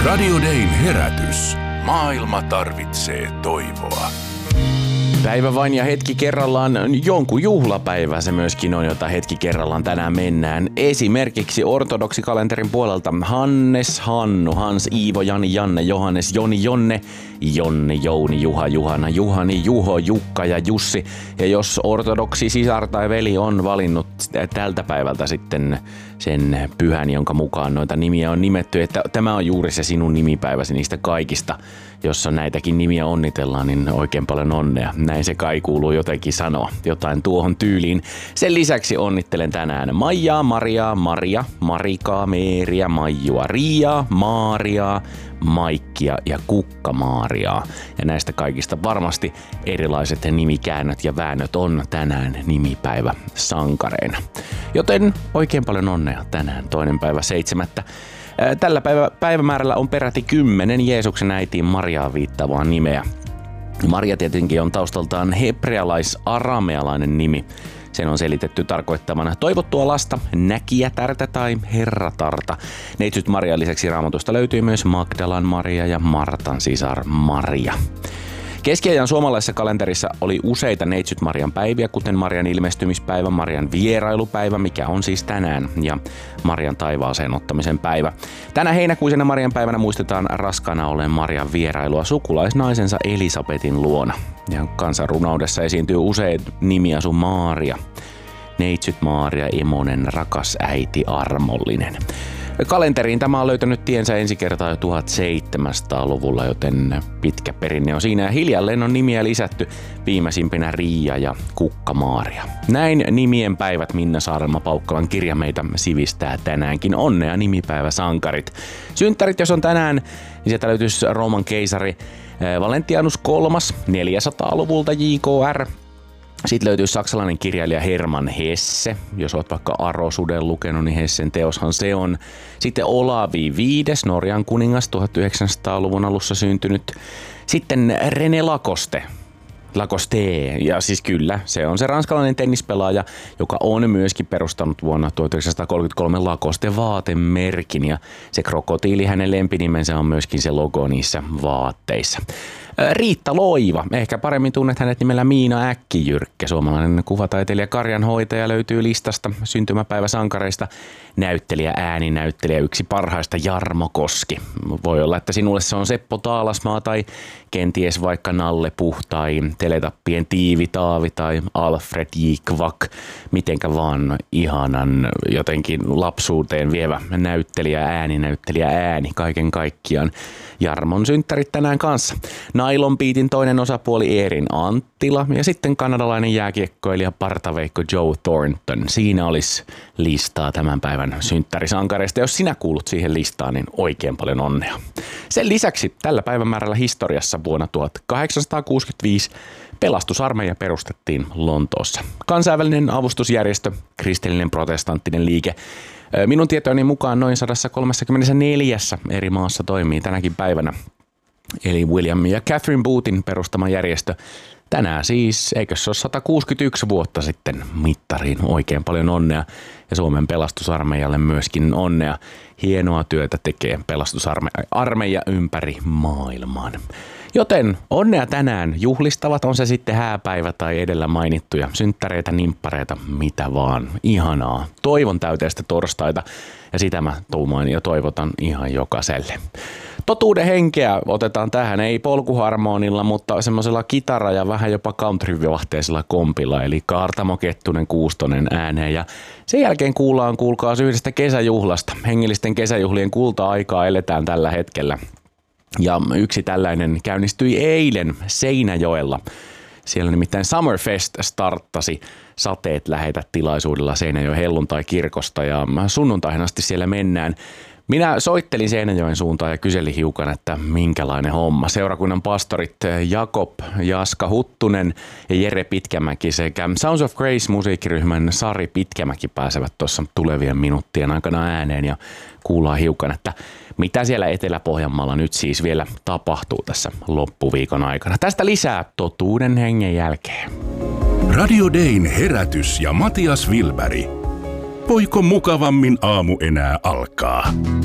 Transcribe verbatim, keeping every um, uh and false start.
Radio Dayn herätys. Maailma tarvitsee toivoa. Päivä vain ja hetki kerrallaan jonkun juhlapäivä se myöskin on, jota hetki kerrallaan tänään mennään. Esimerkiksi ortodoksikalenterin puolelta Hannes, Hannu, Hans, Iivo, Jani, Janne, Johannes, Joni, Jonne, Jonni, Jouni, Juha, Juhana, Juhani, Juho, Jukka ja Jussi. Ja jos ortodoksi sisar tai veli on valinnut tältä päivältä sitten sen pyhän, jonka mukaan noita nimiä on nimetty, että tämä on juuri se sinun nimipäiväsi niistä kaikista, jossa näitäkin nimiä onnitellaan, niin oikein paljon onnea. Näin se kai kuuluu jotenkin sanoa, jotain tuohon tyyliin. Sen lisäksi onnittelen tänään Maijaa, Mariaa, Maria, Marikaa, Meeriä, Maijua, Riaa, Maaria, Maikkia ja Kukka-Maariaa. Ja näistä kaikista varmasti erilaiset nimikäännöt ja väännöt on tänään nimipäivä sankareina. Joten oikein paljon onnea tänään, toinen päivä seitsemättä. Tällä päivä, päivämäärällä on peräti kymmenen Jeesuksen äitiin Mariaa viittaavaa nimeä. Maria tietenkin on taustaltaan hebrealais-aramealainen nimi. Sen on selitetty tarkoittamaan toivottua lasta, näkijätärtä tai herratarta. Neitsyt Marian lisäksi Raamatusta löytyy myös Magdalan Maria ja Martan sisar Maria. Keskiajan suomalaisessa kalenterissa oli useita Neitsyt Marian päiviä, kuten Marian ilmestymispäivä, Marian vierailupäivä, mikä on siis tänään, ja Marian taivaaseen ottamisen päivä. Tänä heinäkuisena Marian päivänä muistetaan raskaana olleen Marian vierailua sukulaisnaisensa Elisabetin luona. Ja kansanrunoudessa esiintyy usein nimiasu Maaria. Neitsyt Maaria, emonen, rakas äiti, armollinen. Kalenteriin tämä on löytänyt tiensä ensi kertaa jo tuhatseitsemänsataaluvulla, joten pitkä perinne on siinä ja hiljalleen on nimiä lisätty, viimeisimpinä Riia ja Kukka-Maaria. Näin nimien päivät Minna Saarelma-Paukkalan kirja meitä sivistää tänäänkin. Onnea nimipäivä sankarit. Synttärit jos on tänään, niin sieltä löytyisi Rooman keisari Valentianus kolmas neljäsataaluvulta J K R. Sitten löytyy saksalainen kirjailija Hermann Hesse. Jos olet vaikka Arosuden lukenut, niin Hessen teoshan se on. Sitten Olavi viides, Norjan kuningas, tuhatyhdeksänsataaluvun alussa syntynyt. Sitten René Lacoste. Lacoste, ja siis kyllä, se on se ranskalainen tennispelaaja, joka on myöskin perustanut vuonna tuhatyhdeksänsataakolmekymmentäkolme Lacoste-vaatemerkin, ja se krokotiili, hänen lempinimensä on myöskin se logo niissä vaatteissa. Riitta Loiva, ehkä paremmin tunnet hänet nimellä Miina Äkkijyrkkä, suomalainen kuvataiteilija, karjanhoitaja, löytyy listasta syntymäpäiväsankareista. Näyttelijä, ääninäyttelijä, yksi parhaista Jarmo Koski. Voi olla, että sinulle se on Seppo Taalasmaa tai kenties vaikka Nalle Puh tai Teletappien Tiivi Taavi tai Alfred J. Kvak. Mitenkä vaan ihanan jotenkin lapsuuteen vievä näyttelijä, ääninäyttelijä, ääni kaiken kaikkiaan. Jarmon synttärit tänään kanssa. Nylon Beatin toinen osapuoli Eerin Anttila ja sitten kanadalainen jääkiekkoilija partaveikko Joe Thornton. Siinä olisi listaa tämän päivän synttärisankareista. Jos sinä kuulut siihen listaan, niin oikein paljon onnea. Sen lisäksi tällä päivämäärällä historiassa vuonna tuhatkahdeksansataakuusikymmentäviisi pelastusarmeija perustettiin Lontoossa. Kansainvälinen avustusjärjestö, kristillinen protestanttinen liike. Minun tietojeni mukaan noin sata kolmekymmentäneljä eri maassa toimii tänäkin päivänä. Eli William ja Catherine Boothin perustama järjestö. Tänään siis, eikö se ole sata kuusikymmentäyksi vuotta sitten mittariin. Oikein paljon onnea ja Suomen pelastusarmeijalle myöskin onnea. Hienoa työtä tekee pelastusarmeija ympäri maailman. Joten onnea tänään juhlistavat, on se sitten hääpäivä tai edellä mainittuja synttäreitä, nimppareita, mitä vaan. Ihanaa. Toivon täyteistä torstaita ja sitä mä tuumaan ja toivotan ihan jokaiselle. Totuuden henkeä otetaan tähän, ei polkuharmonilla, mutta semmoisella kitara- ja vähän jopa country-vivahteisella kompilla, eli Kaartamo Kettunen Kuustonen ääneen. Ja sen jälkeen kuullaan, kuulkaas yhdestä kesäjuhlasta. Hengellisten kesäjuhlien kulta-aikaa eletään tällä hetkellä. Ja yksi tällainen käynnistyi eilen Seinäjoella. Siellä nimittäin Summerfest starttasi Sateet lähetä tilaisuudella Seinäjoen helluntai-kirkosta ja sunnuntaihin asti siellä mennään. Minä soittelin Seinäjoen suuntaan ja kyselin hiukan, että minkälainen homma. Seurakunnan pastorit Jakob, Jaska Huttunen ja Jere Pitkämäki sekä Sounds of Grace musiikkiryhmän Sari Pitkämäki pääsevät tuossa tulevien minuuttien aikana ääneen ja kuullaan hiukan, että mitä siellä Etelä-Pohjanmaalla nyt siis vielä tapahtuu tässä loppuviikon aikana. Tästä lisää totuuden hengen jälkeen. Radio Dayn herätys ja Matias Wilberg. Voiko mukavammin aamu enää alkaa?